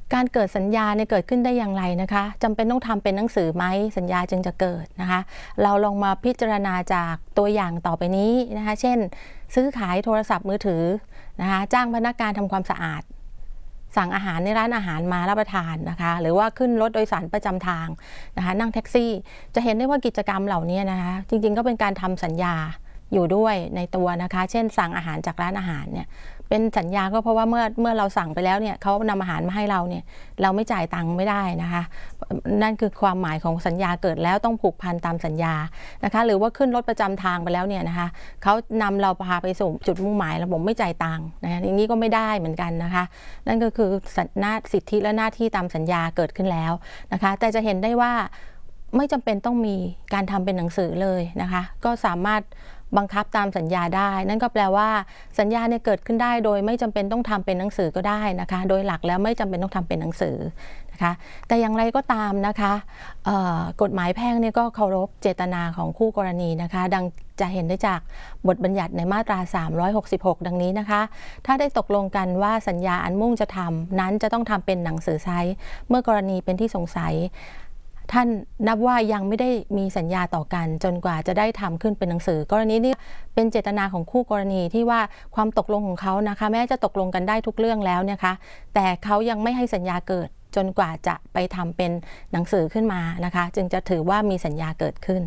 การเกิดสัญญาเนี่ยเกิดขึ้นได้อย่างไรนะคะจำเป็นต้องทำเป็นหนังสือไหมสัญญาจึงจะเกิดนะคะเราลองมาพิจารณาจากตัวอย่างต่อไปนี้นะคะเช่นซื้อขายโทรศัพท์มือถือนะคะจ้างพนักงานทำความสะอาดสั่งอาหารในร้านอาหารมารับประทานนะคะหรือว่าขึ้นรถโดยสารประจำทางนะคะนั่งแท็กซี่จะเห็นได้ว่ากิจกรรมเหล่านี้นะคะจริงๆก็เป็นการทำสัญญาอยู่ด้วยในตัวนะคะเช่นสั่งอาหารจากร้านอาหารเนี่ยเป็นสัญญาก็เพราะว่าเมื่อเราสั่งไปแล้วเนี่ยเขานำอาหารมาให้เราเนี่ยเราไม่จ่ายตังค์ไม่ได้นะคะนั่นคือความหมายของสัญญาเกิดแล้วต้องผูกพันตามสัญญานะคะหรือว่าขึ้นรถประจำทางไปแล้วเนี่ยนะคะเขานำเราพาไปสู่จุดมุ่งหมายแล้วผมไม่จ่ายตังค์นะคะอย่างนี้ก็ไม่ได้เหมือนกันนะคะนั่นก็คือสิทธิและหน้าที่ตามสัญญาเกิดขึ้นแล้วนะคะแต่จะเห็นได้ว่าไม่จำเป็นต้องมีการทำเป็นหนังสือเลยนะคะก็สามารถบังคับตามสัญญาได้นั่นก็แปลว่าสัญญาเนี่ยเกิดขึ้นได้โดยไม่จำเป็นต้องทำเป็นหนังสือก็ได้นะคะโดยหลักแล้วไม่จำเป็นต้องทำเป็นหนังสือนะคะแต่อย่างไรก็ตามนะคะกฎหมายแพ่งเนี่ยก็เคารพเจตนาของคู่กรณีนะคะดังจะเห็นได้จากบทบัญญัติในมาตรา366ดังนี้นะคะถ้าได้ตกลงกันว่าสัญญาอันมุ่งจะทำนั้นจะต้องทำเป็นหนังสือใช้เมื่อกรณีเป็นที่สงสัยท่านนับว่ายังไม่ได้มีสัญญาต่อกันจนกว่าจะได้ทำขึ้นเป็นหนังสือกรณีนี้เป็นเจตนาของคู่กรณีที่ว่าความตกลงของเขานะคะแม้จะตกลงกันได้ทุกเรื่องแล้วนะคะแต่เขายังไม่ให้สัญญาเกิดจนกว่าจะไปทำเป็นหนังสือขึ้นมานะคะจึงจะถือว่ามีสัญญาเกิดขึ้น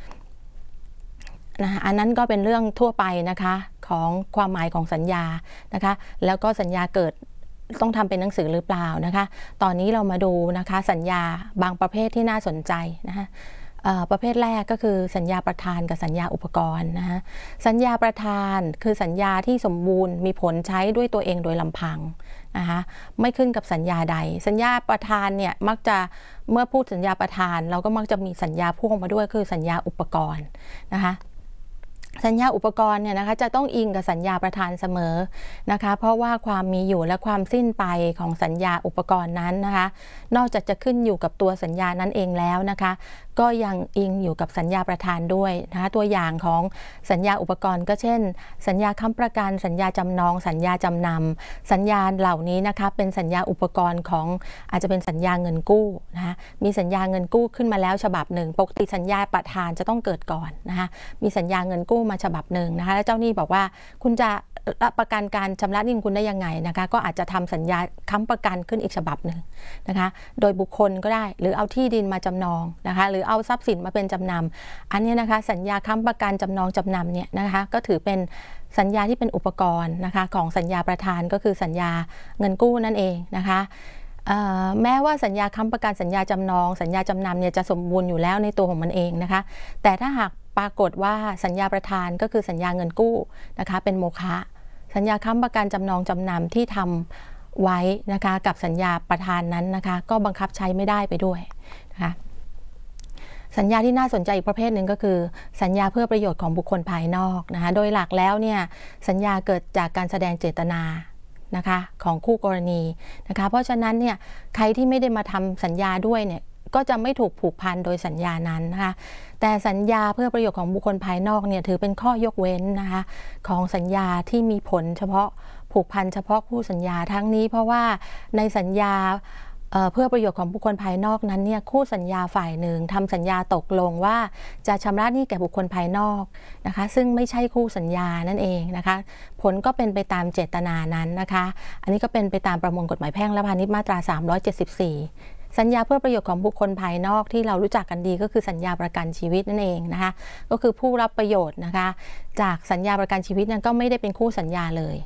นะอันนั้นก็เป็นเรื่องทั่วไปนะคะของความหมายของสัญญานะคะแล้วก็สัญญาเกิดต้องทำเป็นหนังสือหรือเปล่านะคะตอนนี้เรามาดูนะคะสัญญาบางประเภทที่น่าสนใจนะคะประเภทแรกก็คือสัญญาประธานกับสัญญาอุปกรณ์นะคะสัญญาประธานคือสัญญาที่สมบูรณ์มีผลใช้ด้วยตัวเองโดยลำพังนะคะไม่ขึ้นกับสัญญาใดสัญญาประธานเนี่ยมักจะเมื่อพูดสัญญาประธานเราก็มักจะมีสัญญาพ่วงมาด้วยคือสัญญาอุปกรณ์นะคะสัญญาอุปกรณ์เนี่ยนะคะจะต้องอิงกับสัญญาประธานเสมอนะคะเพราะว่าความมีอยู่และความสิ้นไปของสัญญาอุปกรณ์นั้นนะคะนอกจากจะขึ้นอยู่กับตัวสัญญานั้นเองแล้วนะคะก็ยังอิงอยู่กับสัญญาประธานด้วยนะคะตัวอย่างของสัญญาอุปกรณ์ก็เช่นสัญญาค้ำประกันสัญญาจำนองสัญญาจำนำสัญญาเหล่านี้นะคะเป็นสัญญาอุปกรณ์ของอาจจะเป็นสัญญาเงินกู้นะคะมีสัญญาเงินกู้ขึ้นมาแล้วฉบับหนึ่งปกติสัญญาประธานจะต้องเกิดก่อนนะคะมีสัญญาเงินกู้มาฉบับหนึ่งนะคะแล้วเจ้าหนี้บอกว่าคุณจะรับประกันการชำระหนี้คุณได้ยังไงนะคะก็อาจจะทำสัญญาค้ำประกันขึ้นอีกฉบับหนึ่งนะคะโดยบุคคลก็ได้หรือเอาที่ดินมาจำนองนะคะหรือเอาทรัพย์สินมาเป็นจำนำอันนี้นะคะสัญญาค้ำประกันจำนองจำนำเนี่ยนะคะก็ถือเป็นสัญญาที่เป็นอุปกรณ์นะคะของสัญญาประธานก็คือสัญญาเงินกู้นั่นเองนะคะแม้ว่าสัญญาค้ำประกันสัญญาจำนองสัญญาจำนำเนี่ยจะสมบูรณ์อยู่แล้วในตัวของมันเองนะคะแต่ถ้าหากปรากฏว่าสัญญาประธานก็คือสัญญาเงินกู้นะคะเป็นโมฆะสัญญาค้ำประกันจำนองจำนำที่ทำไว้นะคะกับสัญญาประธานนั้นนะคะก็บังคับใช้ไม่ได้ไปด้วยนะคะสัญญาที่น่าสนใจอีกประเภทหนึ่งก็คือสัญญาเพื่อประโยชน์ของบุคคลภายนอกนะคะโดยหลักแล้วเนี่ยสัญญาเกิดจากการแสดงเจตนานะคะของคู่กรณีนะคะเพราะฉะนั้นเนี่ยใครที่ไม่ได้มาทำสัญญาด้วยเนี่ยก็จะไม่ถูกผูกพันโดยสัญญานั้นนะคะแต่สัญญาเพื่อประโยชน์ของบุคคลภายนอกเนี่ยถือเป็นข้อยกเว้นนะคะของสัญญาที่มีผลเฉพาะผูกพันเฉพาะคู่สัญญาทั้งนี้เพราะว่าในสัญญาเพื่อประโยชน์ของบุคคลภายนอกนั้นเนี่ยคู่สัญญาฝ่ายหนึ่งทำสัญญาตกลงว่าจะชำระหนี้แก่บุคคลภายนอกนะคะซึ่งไม่ใช่คู่สัญญานั่นเองนะคะผลก็เป็นไปตามเจตนานั้นนะคะอันนี้ก็เป็นไปตามประมวลกฎหมายแพ่งและพาณิชย์มาตรา374สัญญาเพื่อประโยชน์ของบุคคลภายนอกที่เรารู้จักกันดีก็คือสัญญาประกันชีวิตนั่นเองนะคะก็คือผู้รับประโยชน์นะคะจากสัญญาประกันชีวิตนั้นก็ไม่ได้เป็นคู่สัญญาเลย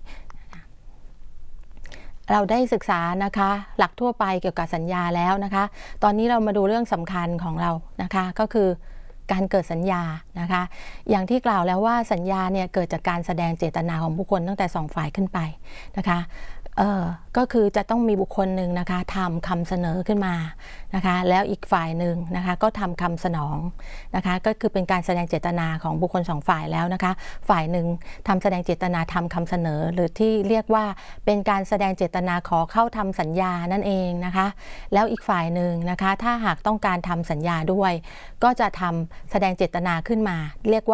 เราได้ศึกษานะคะหลักทั่วไปเกี่ยวกับสัญญาแล้วนะคะตอนนี้เรามาดูเรื่องสำคัญของเรานะคะก็คือการเกิดสัญญานะคะอย่างที่กล่าวแล้วว่าสัญญาเนี่ยเกิดจากการแสดงเจตนาของบุคคลตั้งแต่2ฝ่ายขึ้นไปนะคะก็คือจะต้องมีบุคคลหนึ่งนะคะทำคำเสนอขึ้นมานะคะแล้วอีกฝ่ายหนึ่งนะคะก็ทำคำสนองนะคะก็คือเป็นการแสดงเจตนาของบุคคล2ฝ่ายแล้วนะคะฝ่ายหนึ่งทำแสดงเจตนาทำคำเสนอหรือที่เรียกว่าเป็นการแสดงเจตนาขอเข้าทำสัญญานั่นเองนะคะแล้วอีกฝ่ายหนึ่งนะคะถ้าหากต้องการทำสัญญาด้วยก็จะทำแสดงเจตนาขึ้นมาเรียกว่า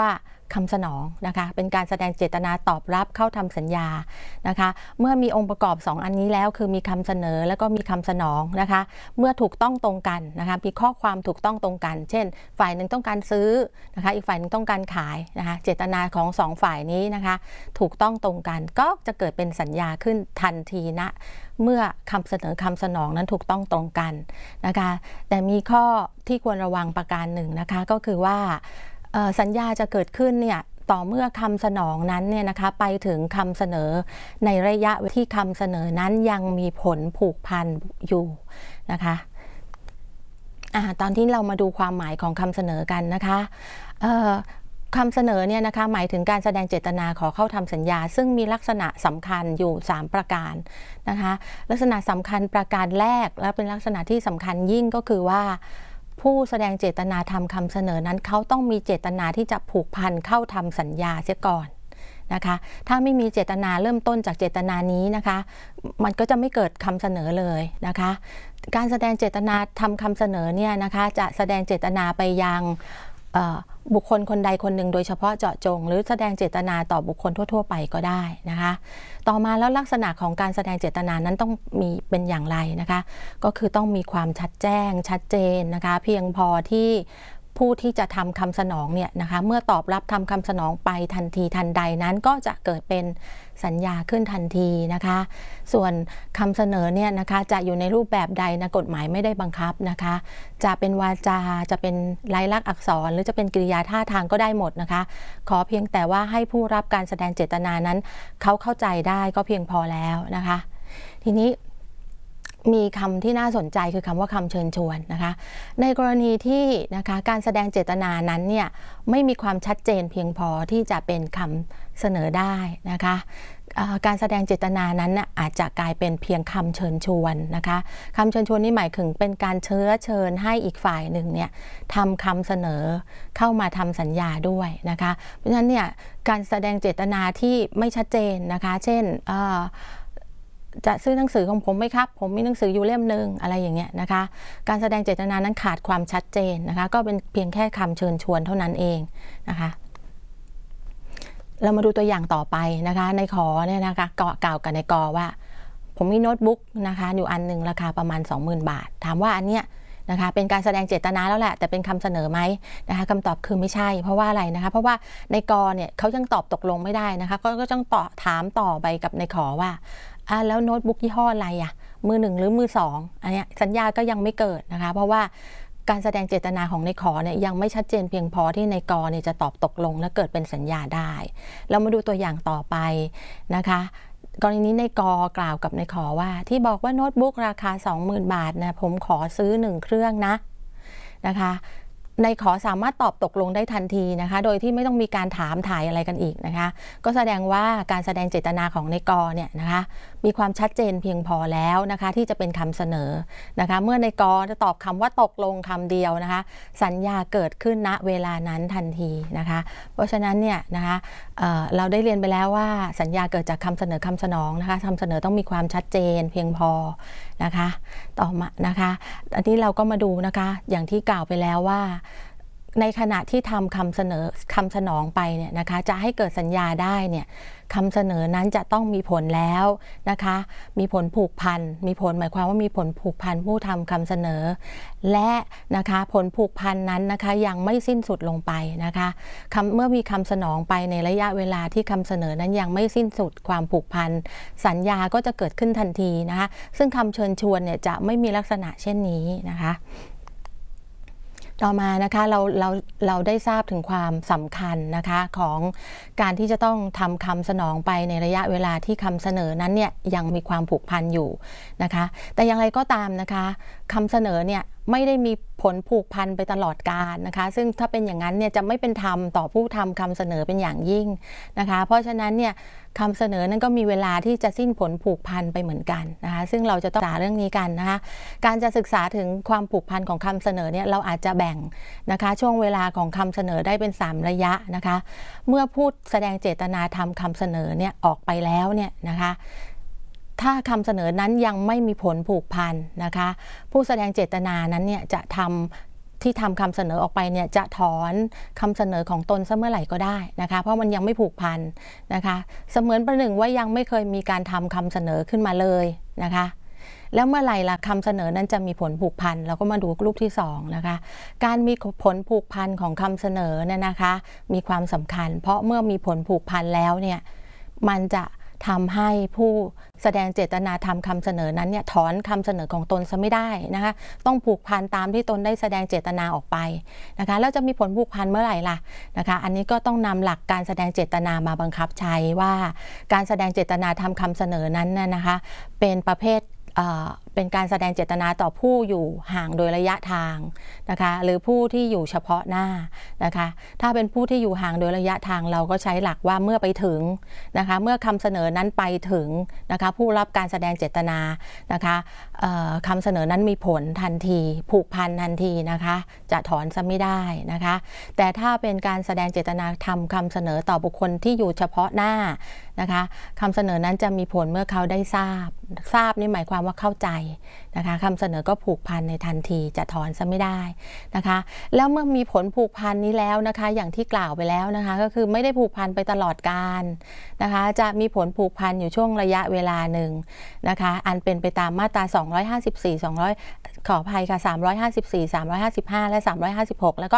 คำสนองนะคะเป็นการแสดงเจตนาตอบรับเข้าทำสัญญานะคะเมื่อมีองค์ประกอบ2อันนี้แล้วคือมีคำเสนอแล้วก็มีคำสนองนะคะเมื่อถูกต้องตรงกันนะคะมีข้อความถูกต้องตรงกันเช่นฝ่ายหนึ่งต้องการซื้อนะคะอีกฝ่ายหนึ่งต้องการขายนะคะเจตนาของ2ฝ่ายนี้นะคะถูกต้องตรงกันก็จะเกิดเป็นสัญญาขึ้นทันทีนะเมื่อคำเสนอคำสนองนั้นถูกต้องตรงกันนะคะแต่มีข้อที่ควรระวังประการหนึ่งนะคะก็คือว่าสัญญาจะเกิดขึ้นเนี่ยต่อเมื่อคำสนองนั้นเนี่ยนะคะไปถึงคำเสนอในระยะที่คำเสนอนั้นยังมีผลผูกพันอยู่นะคะตอนที่เรามาดูความหมายของคำเสนอกันนะคะคำเสนอเนี่ยนะคะหมายถึงการแสดงเจตนาขอเข้าทำสัญญาซึ่งมีลักษณะสำคัญอยู่3ประการนะคะลักษณะสำคัญประการแรกและเป็นลักษณะที่สำคัญยิ่งก็คือว่าผู้แสดงเจตนาทำคำเสนอนั้นเขาต้องมีเจตนาที่จะผูกพันเข้าทำสัญญาเสียก่อนนะคะถ้าไม่มีเจตนาเริ่มต้นจากเจตนานี้นะคะมันก็จะไม่เกิดคำเสนอเลยนะคะการแสดงเจตนาทำคำเสนอเนี่ยนะคะจะแสดงเจตนาไปยังบุคคลคนใดคนหนึ่งโดยเฉพาะเจาะจงหรือแสดงเจตนาต่อบุคคลทั่วๆไปก็ได้นะคะต่อมาแล้วลักษณะของการแสดงเจตนานั้นต้องมีเป็นอย่างไรนะคะก็คือต้องมีความชัดแจ้งชัดเจนนะคะเพียงพอที่ผู้ที่จะทำคำสนองเนี่ยนะคะเมื่อตอบรับทำคำสนองไปทันทีทันใดนั้นก็จะเกิดเป็นสัญญาขึ้นทันทีนะคะส่วนคำเสนอเนี่ยนะคะจะอยู่ในรูปแบบใดนะกฎหมายไม่ได้บังคับนะคะจะเป็นวาจาจะเป็นลายลักษณ์อักษรหรือจะเป็นกริยาท่าทางก็ได้หมดนะคะขอเพียงแต่ว่าให้ผู้รับการแสดงเจตนานั้นเขาเข้าใจได้ก็เพียงพอแล้วนะคะทีนี้มีคำที่น่าสนใจคือคำว่าคำเชิญชวนนะคะในกรณีที่นะคะการแสดงเจตนานั้นเนี่ยไม่มีความชัดเจนเพียงพอที่จะเป็นคำเสนอได้นะคะการแสดงเจตนานั้นอาจจะกลายเป็นเพียงคำเชิญชวนนะคะคำเชิญชวนนี่หมายถึงเป็นการเชิญให้อีกฝ่ายหนึ่งเนี่ยทำคำเสนอเข้ามาทำสัญญาด้วยนะคะเพราะฉะนั้นเนี่ยการแสดงเจตนาที่ไม่ชัดเจนนะคะเช่นจะซื้อหนังสือของผมไหมครับผมมีหนังสืออยู่เล่มนึงอะไรอย่างเงี้ยนะคะการแสดงเจตนานั้นขาดความชัดเจนนะคะก็เป็นเพียงแค่คำเชิญชวนเท่านั้นเองนะคะเรามาดูตัวอย่างต่อไปนะคะในขอเนี่ยนะคะกล่าวกับในกอว่าผมมีโน้ตบุ๊กนะคะอยู่อันหนึ่งราคาประมาณ 20,000 บาทถามว่าอันเนี้ยนะคะเป็นการแสดงเจตนาแล้วแหละแต่เป็นคำเสนอไหมนะคะคำตอบคือไม่ใช่เพราะว่าอะไรนะคะเพราะว่าในกอเนี่ยเขายังตอบตกลงไม่ได้นะคะก็ต้องถามต่อไปกับในขอว่าแล้วโน้ตบุ๊กยี่ห้ออะไรมือ1หรือมือ2อันนี้สัญญาก็ยังไม่เกิดนะคะเพราะว่าการแสดงเจตนาของในขอเนี่ยยังไม่ชัดเจนเพียงพอที่ในกอเนี่ยจะตอบตกลงและเกิดเป็นสัญญาได้เรามาดูตัวอย่างต่อไปนะคะกรณีนี้ในกอกล่าวกับในขอว่าที่บอกว่าโน้ตบุ๊กราคา 20,000 บาทนะผมขอซื้อ1เครื่องนะคะในขอสามารถตอบตกลงได้ทันทีนะคะโดยที่ไม่ต้องมีการถามถ่ายอะไรกันอีกนะคะก็แสดงว่าการแสดงเจตนาของในกเนี่ยนะคะมีความชัดเจนเพียงพอแล้วนะคะที่จะเป็นคำเสนอนะคะเมื่อในกจะตอบคำว่าตกลงคำเดียวนะคะสัญญาเกิดขึ้นณเวลานั้นทันทีนะคะเพราะฉะนั้นเนี่ยนะคะเราได้เรียนไปแล้วว่าสัญญาเกิดจากคำเสนอคำสนองนะคะคำเสนอต้องมีความชัดเจนเพียงพอนะคะต่อมานะคะอันนี้เราก็มาดูนะคะอย่างที่กล่าวไปแล้วว่าในขณะที่ทำคำสนองไปเนี่ยนะคะจะให้เกิดสัญญาได้เนี่ยคำเสนอนั้นจะต้องมีผลแล้วนะคะมีผลผูกพันมีผลหมายความว่ามีผลผูกพันผู้ทำคำเสนอและนะคะผลผูกพันนั้นนะคะยังไม่สิ้นสุดลงไปนะคะเมื่อมีคำสนองไปในระยะเวลาที่คำเสนอนั้นยังไม่สิ้นสุดความผูกพันสัญญาก็จะเกิดขึ้นทันทีนะคะซึ่งคำเชิญชวนเนี่ยจะไม่มีลักษณะเช่นนี้นะคะต่อมานะคะเราได้ทราบถึงความสำคัญนะคะของการที่จะต้องทำคำสนองไปในระยะเวลาที่คำเสนอนั้นเนี่ยยังมีความผูกพันอยู่นะคะแต่อย่างไรก็ตามนะคะคำเสนอเนี่ยไม่ได้มีผลผูกพันไปตลอดกาลนะคะซึ่งถ้าเป็นอย่างนั้นเนี่ยจะไม่เป็นธรรมต่อผู้ทำคำเสนอเป็นอย่างยิ่งนะคะเพราะฉะนั้นเนี่ยคำเสนอนั้นก็มีเวลาที่จะสิ้นผลผูกพันไปเหมือนกันนะคะซึ่งเราจะต้องศึกษาเรื่องนี้กันนะคะการจะศึกษาถึงความผูกพันของคำเสนอเนี่ยเราอาจจะแบ่งนะคะช่วงเวลาของคำเสนอได้เป็น3ระยะนะคะเมื่อผู้แสดงเจตนาทำคำเสนอเนี่ยออกไปแล้วเนี่ยนะคะถ้าคำเสนอนั้นยังไม่มีผลผูกพันนะคะผู้แสดงเจตนานั้นเนี่ยจะทำที่ทำคำเสนอออกไปเนี่ยจะถอนคำเสนอของตนเมื่อไหร่ก็ได้นะคะเพราะมันยังไม่ผูกพันนะคะเสมือนประหนึ่งว่ายังไม่เคยมีการทำคำเสนอขึ้นมาเลยนะคะแล้วเมื่อไหร่ล่ะคำเสนอนั้นจะมีผลผูกพันเราก็มาดูรูปที่2นะคะการมีผลผูกพันของคำเสนอเนี่ยนะคะมีความสำคัญเพราะเมื่อมีผลผูกพันแล้วเนี่ยมันจะทำให้ผู้แสดงเจตนาทำคำเสนอนั้นเนี่ยถอนคำเสนอของตนซะไม่ได้นะคะต้องผูกพันตามที่ตนได้แสดงเจตนาออกไปนะคะแล้วจะมีผลผูกพันเมื่อไหร่ล่ะนะคะอันนี้ก็ต้องนำหลักการแสดงเจตนามาบังคับใช้ว่าการแสดงเจตนาทำคำเสนอนั้นนะคะเป็นประเภทเป็นการแสดงเจตนาต่อผู้อยู่ห่างโดยระยะทางนะคะหรือผู้ที่อยู่เฉพาะหน้านะคะถ้าเป็นผู้ที่อยู่ห่างโดยระยะทางเราก็ใช้หลักว่าเมื่อไปถึงนะคะเมื่อคำเสนอนั้นไปถึงนะคะผู้รับการแสดงเจตนานะคะคำเสนอนั้นมีผลทันทีผูกพันทันทีนะคะจะถอนซะไม่ได้นะคะแต่ถ้าเป็นการแสดงเจตนาทำคำเสนอต่อบุคคลที่อยู่เฉพาะหน้านะคะคำเสนอนั้นจะมีผลเมื่อเขาได้ทราบนี่หมายความว่าเข้าใจนะคะคำเสนอก็ผูกพันในทันทีจะถอนซะไม่ได้นะคะแล้วเมื่อมีผลผูกพันนี้แล้วนะคะอย่างที่กล่าวไปแล้วนะคะก็คือไม่ได้ผูกพันไปตลอดกาลนะคะจะมีผลผูกพันอยู่ช่วงระยะเวลาหนึ่งนะคะอันเป็นไปตามมาตรา254ขออภัยค่ะ354 355และ356แล้วก็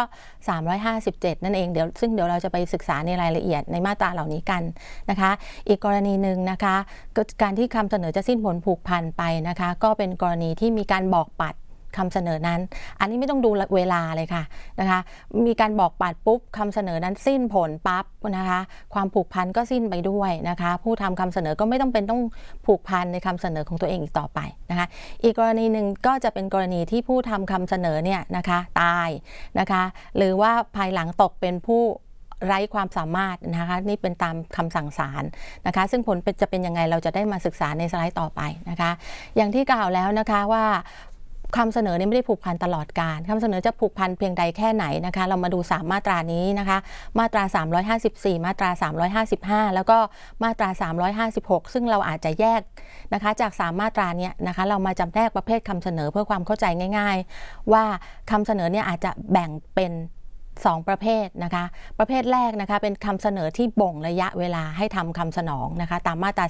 357นั่นเองซึ่งเดี๋ยวเราจะไปศึกษาในรายละเอียดในมาตราเหล่านี้กันนะคะอีกกรณีหนึ่งนะคะการที่คำเสนอจะสิ้นผลผูกพันไปนะคะก็เป็นกรณีที่มีการบอกปัดคำเสนอนั้นอันนี้ไม่ต้องดูเวลาเลยค่ะนะคะมีการบอกปัดปุ๊บคำเสนอนั้นสิ้นผลปั๊บนะคะความผูกพันก็สิ้นไปด้วยนะคะผู้ทำคำเสนอก็ไม่ต้องผูกพันในคำเสนอของตัวเองอีกต่อไปนะคะอีกกรณีหนึ่งก็จะเป็นกรณีที่ผู้ทำคำเสนอเนี่ยนะคะตายนะคะหรือว่าภายหลังตกเป็นผู้ไร้ความสามารถนะคะนี่เป็นตามคำสั่งศาลนะคะซึ่งผลจะเป็นยังไงเราจะได้มาศึกษาในสไลด์ต่อไปนะคะอย่างที่กล่าวแล้วนะคะว่าคำเสนอเนี่ยไม่ได้ผูกพันตลอดกาลคำเสนอจะผูกพันเพียงใดแค่ไหนนะคะเรามาดู3มาตรานี้นะคะมาตรา354มาตรา355แล้วก็มาตรา356ซึ่งเราอาจจะแยกนะคะจาก3มาตราเนี่ยนะคะเรามาจำแนกประเภทคำเสนอเพื่อความเข้าใจง่ายๆว่าคำเสนอเนี่ยอาจจะแบ่งเป็น2ประเภทนะคะประเภทแรกนะคะเป็นคำเสนอที่บ่งระยะเวลาให้ทำคำสนองนะคะตามมาตรา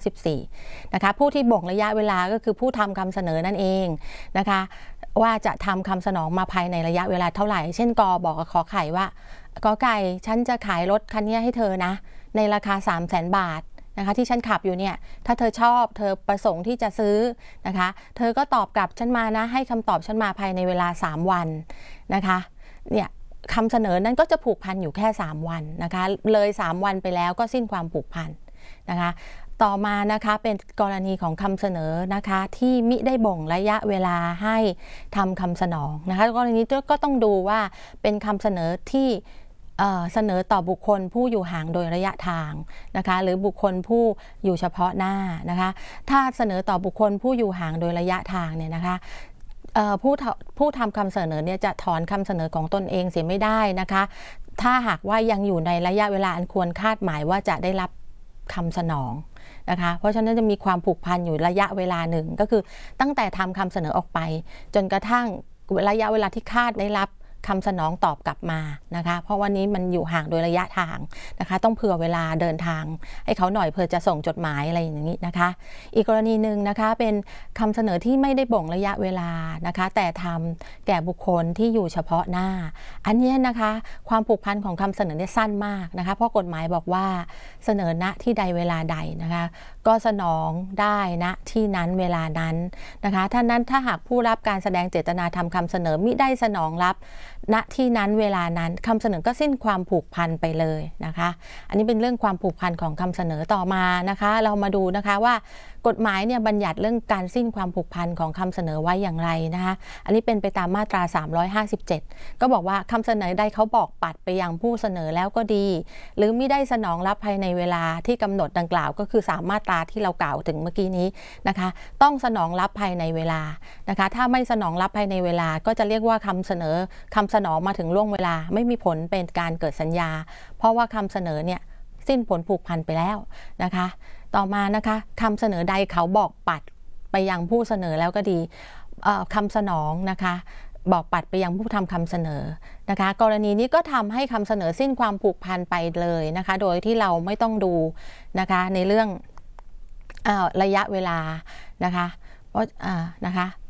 354นะคะผู้ที่บ่งระยะเวลาก็คือผู้ทำคำเสนอนั่นเองนะคะว่าจะทำคำสนองมาภายในระยะเวลาเท่าไหร่เช่นกบอกกับขอไข่ว่ากอไก่ฉันจะขายรถคันนี้ให้เธอนะในราคา 300,000 บาทนะคะที่ฉันขับอยู่เนี่ยถ้าเธอชอบเธอประสงค์ที่จะซื้อนะคะเธอก็ตอบกลับฉันมานะให้คำตอบฉันมาภายในเวลา3 วันนะคะเนี่ยคำเสนอนั้นก็จะผูกพันอยู่แค่3 วันนะคะเลย3 วันไปแล้วก็สิ้นความผูกพันนะคะต่อมานะคะเป็นกรณีของคำเสนอนะคะที่มิได้บ่งระยะเวลาให้ทำคำสนองนะคะกรณีนี้ก็ต้องดูว่าเป็นคำเสนอที่เสนอต่อบุคคลผู้อยู่ห่างโดยระยะทางนะคะหรือบุคคลผู้อยู่เฉพาะหน้านะคะถ้าเสนอต่อบุคคลผู้อยู่ห่างโดยระยะทางเนี่ยนะคะผู้ทำคำเสนอเนี่ยจะถอนคำเสนอของตนเองเสียไม่ได้นะคะถ้าหากว่ายังอยู่ในระยะเวลาอันควรคาดหมายว่าจะได้รับคำสนองนะคะเพราะฉะนั้นจะมีความผูกพันอยู่ระยะเวลาหนึ่งก็คือตั้งแต่ทำคำเสนอออกไปจนกระทั่งระยะเวลาที่คาดได้รับคำสนองตอบกลับมานะคะเพราะวันนี้มันอยู่ห่างโดยระยะทางนะคะต้องเผื่อเวลาเดินทางให้เขาหน่อยเพื่อจะส่งจดหมายอะไรอย่างนี้นะคะอีกกรณีหนึ่งนะคะเป็นคำเสนอที่ไม่ได้บ่งระยะเวลานะคะแต่ทำแก่บุคคลที่อยู่เฉพาะหน้าอันนี้นะคะความผูกพันของคำเสนอเนี่ยสั้นมากนะคะเพราะกฎหมายบอกว่าเสนอณที่ใดเวลาใดนะคะก็สนองได้ณที่นั้นเวลานั้นนะคะถ้าหากผู้รับการแสดงเจตนาทำคำเสนอมิได้สนองรับณที่นั้นเวลานั้นคำเสนอก็สิ้นความผูกพันไปเลยนะคะอันนี้เป็นเรื่องความผูกพันของคำเสนอต่อมานะคะเรามาดูนะคะว่ากฎหมายเนี่ยบัญญัติเรื่องการสิ้นความผูกพันของคำเสนอไว้อย่างไรนะคะอันนี้เป็นไปตามมาตรา357ก็บอกว่าคำเสนอใดเขาบอกปัดไปยังผู้เสนอแล้วก็ดีหรือไม่ได้สนองรับภายในเวลาที่กำหนดดังกล่าวก็คือ3มาตราที่เรากล่าวถึงเมื่อกี้นี้นะคะต้องสนองรับภายในเวลานะคะถ้าไม่สนองรับภายในเวลาก็จะเรียกว่าคำสนองมาถึงล่วงเวลาไม่มีผลเป็นการเกิดสัญญาเพราะว่าคำเสนอเนี่ยสิ้นผลผูกพันไปแล้วนะคะต่อมานะคะคำเสนอใดเขาบอกปัดไปยังผู้เสนอแล้วก็ดีคำสนองนะคะบอกปัดไปยังผู้ทำคำเสนอนะคะกรณีนี้ก็ทำให้คำเสนอสิ้นความผูกพันไปเลยนะคะโดยที่เราไม่ต้องดูนะคะในเรื่องระยะเวลานะคะเพราะนะคะ